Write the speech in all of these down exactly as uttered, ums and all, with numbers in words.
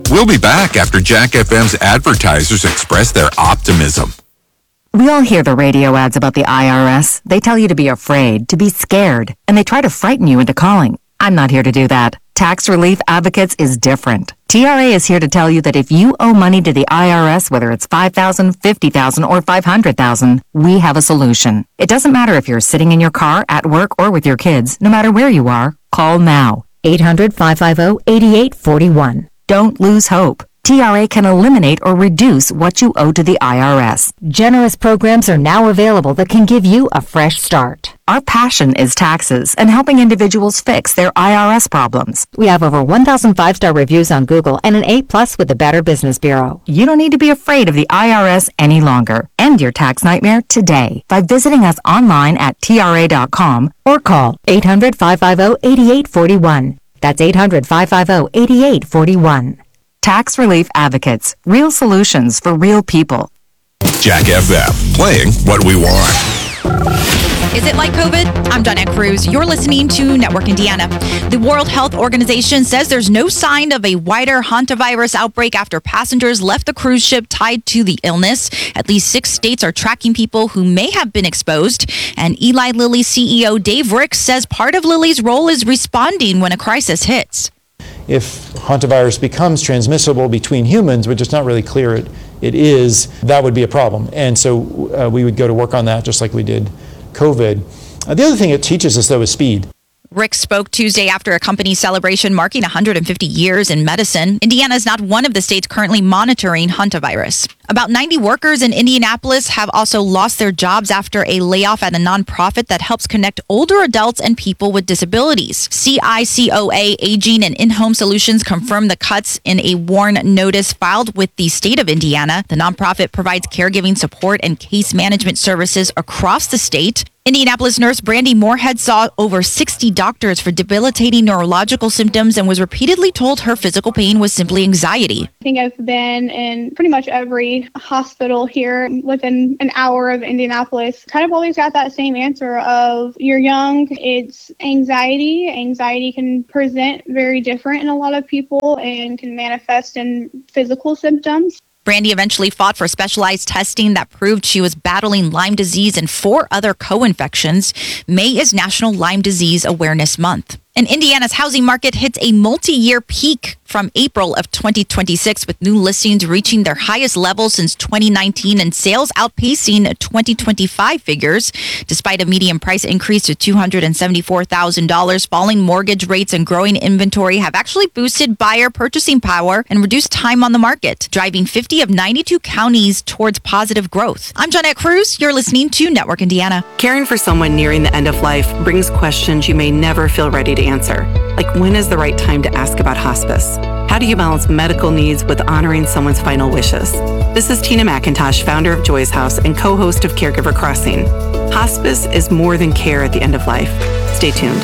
We'll be back after Jack F M's advertisers express their optimism. We all hear the radio ads about the I R S. They tell you to be afraid, to be scared, and they try to frighten you into calling. I'm not here to do that. Tax Relief Advocates is different. T R A is here to tell you that if you owe money to the I R S, whether it's five thousand dollars, fifty thousand dollars, or five hundred thousand dollars, we have a solution. It doesn't matter if you're sitting in your car, at work, or with your kids. No matter where you are, call now. eight hundred, five five zero, eight eight four one. Don't lose hope. T R A can eliminate or reduce what you owe to the I R S. Generous programs are now available that can give you a fresh start. Our passion is taxes and helping individuals fix their I R S problems. We have over one thousand five-star reviews on Google and an A plus with the Better Business Bureau. You don't need to be afraid of the I R S any longer. End your tax nightmare today by visiting us online at T R A dot com or call eight hundred, five five zero, eight eight four one. That's eight hundred, five five zero, eight eight four one. Tax Relief Advocates. Real solutions for real people. Jack F M, playing what we want. Is it like COVID? I'm Donna Cruz. You're listening to Network Indiana. The World Health Organization says there's no sign of a wider hantavirus outbreak after passengers left the cruise ship tied to the illness. At least six states are tracking people who may have been exposed. And Eli Lilly C E O Dave Ricks says part of Lilly's role is responding when a crisis hits. If hantavirus becomes transmissible between humans, which it's not really clear it, it is, that would be a problem. And so uh, we would go to work on that just like we did COVID. Uh, the other thing it teaches us, though, is speed. Rick spoke Tuesday after a company celebration marking one hundred fifty years in medicine. Indiana is not one of the states currently monitoring hantavirus. About ninety workers in Indianapolis have also lost their jobs after a layoff at a nonprofit that helps connect older adults and people with disabilities. C I C O A Aging and In-Home Solutions confirmed the cuts in a WARN notice filed with the state of Indiana. The nonprofit provides caregiving support and case management services across the state. Indianapolis nurse Brandy Moorhead saw over sixty doctors for debilitating neurological symptoms and was repeatedly told her physical pain was simply anxiety. I think I've been in pretty much every hospital here within an hour of Indianapolis. Kind of always got that same answer of you're young, it's anxiety. Anxiety can present very different in a lot of people and can manifest in physical symptoms. Brandy eventually fought for specialized testing that proved she was battling Lyme disease and four other co-infections. May is National Lyme Disease Awareness Month. And Indiana's housing market hits a multi-year peak from April of twenty twenty-six, with new listings reaching their highest level since twenty nineteen and sales outpacing twenty twenty-five figures. Despite a median price increase to two hundred seventy-four thousand dollars, falling mortgage rates and growing inventory have actually boosted buyer purchasing power and reduced time on the market, driving fifty of ninety-two counties towards positive growth. I'm Jeanette Cruz. You're listening to Network Indiana. Caring for someone nearing the end of life brings questions you may never feel ready to answer. Like, when is the right time to ask about hospice? How do you balance medical needs with honoring someone's final wishes? This is Tina McIntosh, founder of Joy's House and co-host of Caregiver Crossing. Hospice is more than care at the end of life. Stay tuned.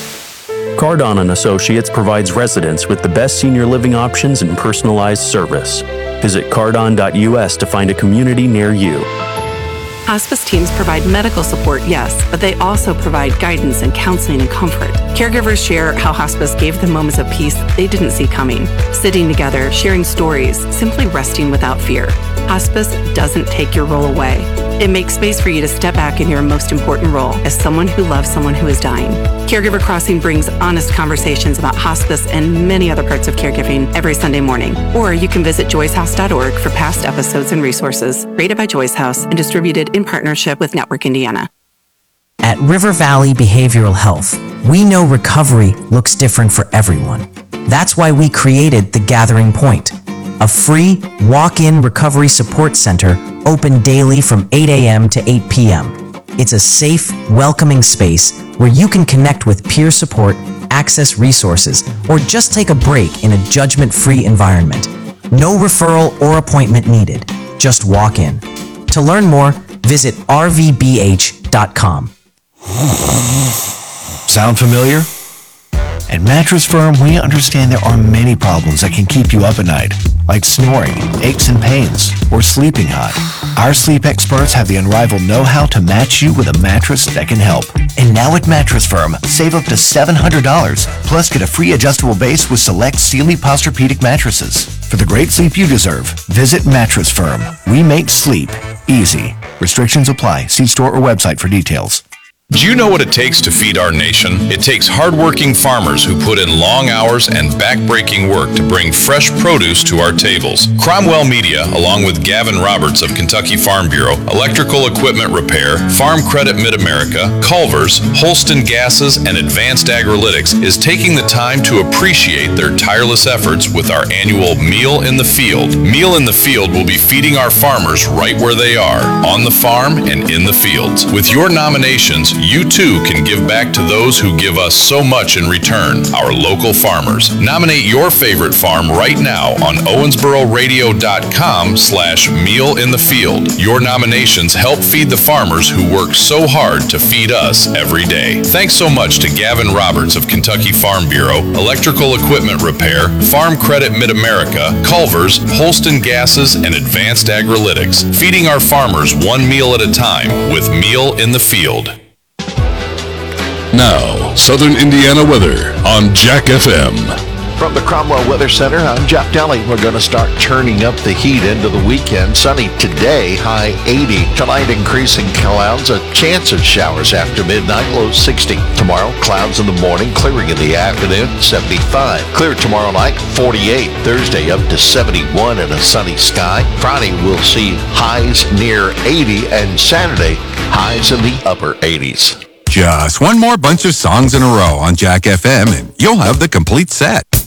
Cardon and Associates provides residents with the best senior living options and personalized service. Visit cardon dot U S to find a community near you. Hospice teams provide medical support, yes, but they also provide guidance and counseling and comfort. Caregivers share how hospice gave them moments of peace they didn't see coming. Sitting together, sharing stories, simply resting without fear. Hospice doesn't take your role away. It makes space for you to step back in your most important role as someone who loves someone who is dying. Caregiver Crossing brings honest conversations about hospice and many other parts of caregiving every Sunday morning. Or you can visit joys house dot org for past episodes and resources. Rated by Joy's House and distributed in partnership with Network Indiana. At River Valley Behavioral Health, we know recovery looks different for everyone. That's why we created The Gathering Point, a free walk-in recovery support center open daily from eight a.m. to eight p.m. It's a safe, welcoming space where you can connect with peer support, access resources, or just take a break in a judgment-free environment. No referral or appointment needed. Just walk in. To learn more, visit r v b h dot com. Sound familiar? At Mattress Firm, we understand there are many problems that can keep you up at night, like snoring, aches and pains, or sleeping hot. Our sleep experts have the unrivaled know-how to match you with a mattress that can help. And now at Mattress Firm, save up to seven hundred dollars, plus get a free adjustable base with select Sealy Posturepedic mattresses. For the great sleep you deserve, visit Mattress Firm. We make sleep easy. Restrictions apply. See store or website for details. Do you know what it takes to feed our nation? It takes hardworking farmers who put in long hours and back-breaking work to bring fresh produce to our tables. Cromwell Media, along with Gavin Roberts of Kentucky Farm Bureau, Electrical Equipment Repair, Farm Credit Mid-America, Culver's, Holston Gases, and Advanced Agrilytics, is taking the time to appreciate their tireless efforts with our annual Meal in the Field. Meal in the Field will be feeding our farmers right where they are, on the farm and in the fields. With your nominations, you too can give back to those who give us so much in return, our local farmers. Nominate your favorite farm right now on owensboro radio dot com slash meal in the field. Your nominations help feed the farmers who work so hard to feed us every day. Thanks so much to Gavin Roberts of Kentucky Farm Bureau, Electrical Equipment Repair, Farm Credit Mid-America, Culver's, Holston Gases, and Advanced Agrilytics, feeding our farmers one meal at a time with Meal in the Field. Now, Southern Indiana weather on Jack F M. From the Cromwell Weather Center, I'm Jeff Daly. We're going to start turning up the heat into the weekend. Sunny today, high eighty. Tonight, increasing clouds, a chance of showers after midnight, low sixty. Tomorrow, clouds in the morning, clearing in the afternoon, seventy-five. Clear tomorrow night, forty-eight. Thursday, up to seventy-one and a sunny sky. Friday, we'll see highs near eighty, and Saturday, highs in the upper eighties. Just one more bunch of songs in a row on Jack F M and you'll have the complete set.